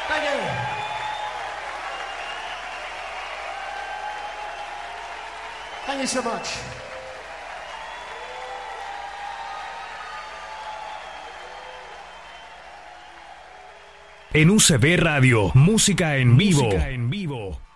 Thank you. Thank you so much. En UCB Radio, música en vivo. Música en vivo.